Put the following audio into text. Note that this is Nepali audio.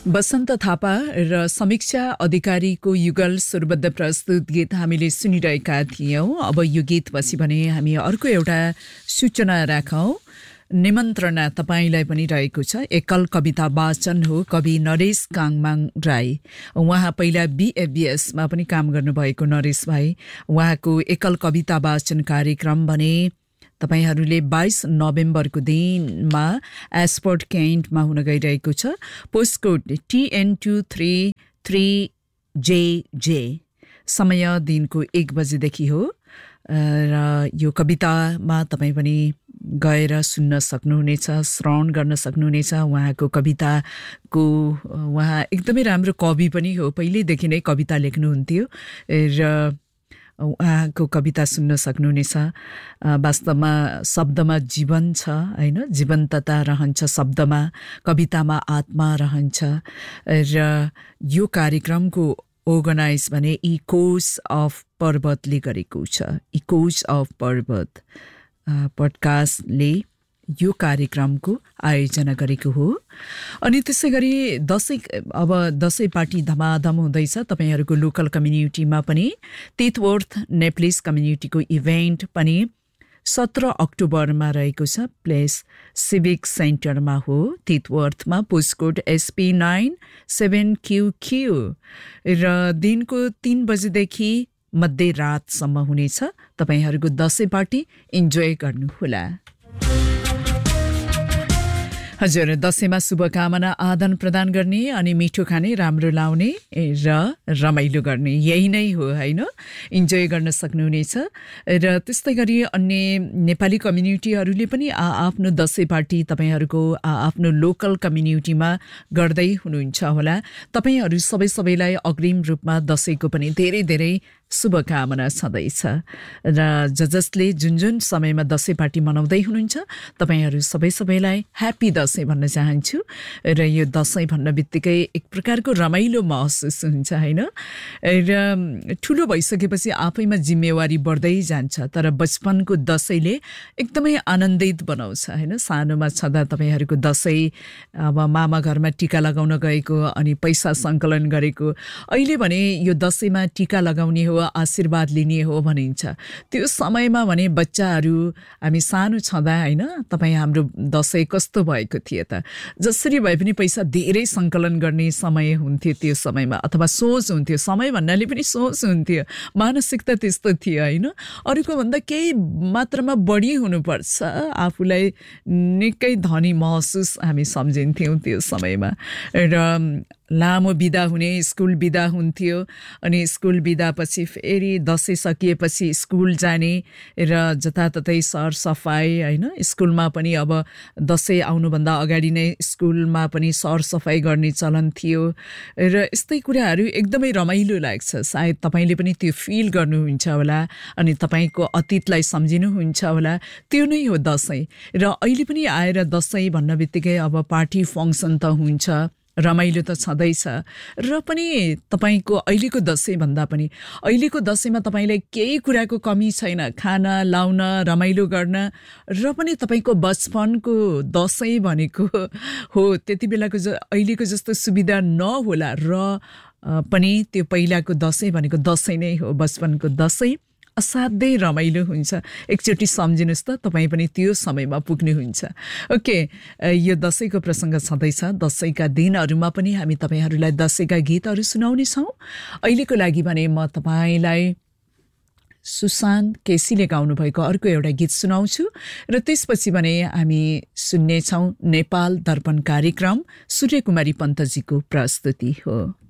बसन्त थापा र समीक्षा अधिकारीको युगल सुरबद्ध प्रस्तुत गीत हामीले सुनिरहेका थियौं। अब यो गीतपछि भने हामी अर्को एउटा सूचना राखौं। निमन्त्रणा तपाईलाई पनि रहेको छ। एकल कविता वाचन हो कवि नरेश काङमाङ राई। उहाँ पहिला BFBS मा पनि काम गर्नुभएको नरेश भाइ। उहाँको एकल कविता वाचन कार्यक्रम भने तपाईहरूले 22 नोभेम्बरको दिनमा एस्पोर्ट कैन्टमा हुन गइरहेको छ। Postcode TN233JJ। समय दिनको 1 बजेदेखि हो र यो कवितामा तपाईँ पनि गएर सुन्न सक्नुहुनेछ, श्रवण गर्न सक्नुहुनेछ। उहाँको कविताको उहाँ एकदमै राम्रो कवि पनि हो। पहिल्यैदेखि नै कविता लेख्नुहुन्थ्यो र उहाँको कविता सुन्न सक्नुहुनेछ। वास्तवमा शब्दमा जीवन छ हैन, जीवन्तता रहन्छ शब्दमा, कवितामा आत्मा रहन्छ। र यो कार्यक्रमको अर्गनाइज भने इकोस अफ पर्वतले गरेको छ। इकोस अफ पर्वत पडकास्टले यो कार्यक्रमको आयोजना गरेको हो। अनि त्यसै गरी अब दशैं पार्टी धमाधम हुँदैछ तपाईहरूको लोकल कम्युनिटीमा पनि। तितवर्थ नेप्लिस कम्युनिटीको इभेन्ट पनि 17 अक्टोबरमा रहेको छ। प्लेस सिभिक सेन्टरमा हो तितवर्थमा। पोस्टकोड SP97QQ र दिनको 3 बजेदेखि मध्यरातसम्म हुनेछ। तपाईहरूको दशैं पार्टी इन्जोय गर्नुहोला। हजुर, दशैंमा शुभकामना आदान प्रदान गर्ने अनि मिठो खाने, राम्रो लाउने र रमाइलो गर्ने, यही नै हो हैन। इन्जोय गर्न सक्नुहुनेछ। र त्यस्तै गरी अन्य नेपाली कम्युनिटीहरूले पनि आफ्नो दशैं पार्टी तपाईहरूको आफ्नो लोकल कम्युनिटीमा गर्दै हुनुहुन्छ होला। तपाईहरू सबैलाई अग्रिम रूपमा दशैंको पनि धेरै धेरै शुभकामना छँदैछ। र जसले जुन समयमा दशैं पार्टी मनाउँदै हुनुहुन्छ तपाईहरू सबैलाई ह्याप्पी दशैं भन्न चाहन्छु। र यो दशैं भन्न बित्तिकै एक प्रकारको रमाइलो महसुस हुन्छ हैन। र ठुलो भइसकेपछि आफैमा जिम्मेवारी बढ्दै जान्छ, तर बचपनको दशैंले एकदमै आनन्दित बनाउँछ हैन। सानोमा छँदा तपाईहरूको दशैं अब मामा घरमा टीका लगाउन गएको अनि पैसा सङ्कलन गरेको, अहिले भने यो दशैंमा टीका लगाउने हो, आशीर्वाद लिने हो भनिन्छ। त्यो समयमा भने बच्चाहरू हामी सानो छँदा हैन, तपाईँ हाम्रो दशैं कस्तो भएको थियो त? जसरी भए पनि पैसा धेरै सङ्कलन गर्ने समय हुन्थ्यो त्यो समयमा, अथवा सोच हुन्थ्यो। समय भन्नाले पनि सोच हुन्थ्यो, मानसिकता त्यस्तो थियो हैन। अरूको भन्दा केही मात्रामा बढी हुनुपर्छ, आफूलाई निकै धनी महसुस हामी सम्झिन्थ्यौँ त्यो समयमा। र लामो बिदा हुने, स्कुल बिदा हुन्थ्यो अनि स्कुल बिदा पछि फेरि दशैं सकिएपछि स्कुल जाने र जताततै सरसफाई हैन। स्कुलमा पनि अब दशैं आउनुभन्दा अगाडि नै स्कुलमा पनि सरसफाई गर्ने चलन थियो र यस्तै कुराहरू एकदमै रमाइलो लाग्छ। सायद तपाईले पनि त्यो फिल गर्नुहुन्छ होला अनि तपाईको अतीतलाई सम्झिनुहुन्छ होला। त्यो नै हो दशैं। र अहिले पनि आएर दशैं भन्न बित्तिकै अब पार्टी फङ्सन त हुन्छ, रमाइलो त छँदैछ। र पनि तपाईको अहिलेको दशैं भन्दा पनि अहिलेको दशैंमा तपाईलाई केही कुराको कमी छैन, खान लाउन रमाइलो गर्न। र पनि तपाईको बचपनको दशैं भनेको हो त्यति बेलाको अहिलेको जस्तो सुविधा नहोला, र पनि त्यो पहिलाको दशैं भनेको दशैं नै हो। बचपनको दशैं असाध्यै रमाइलो हुन्छ। एकचोटि सम्झिनुहोस् त, तपाईँ पनि त्यो समयमा पुग्नुहुन्छ। ओके, यो दशैंको प्रसङ्ग छँदैछ। दशैंका दिनहरूमा पनि हामी तपाईहरूलाई दशैंका गीतहरू सुनाउनेछौँ। अहिलेको लागि भने म तपाईँलाई सुशान्त केसीले गाउनुभएको अर्को एउटा गीत सुनाउँछु र त्यसपछि भने हामी सुन्नेछौँ नेपाल दर्पण कार्यक्रम। सूर्यकुमारी पन्तजीको प्रस्तुति हो।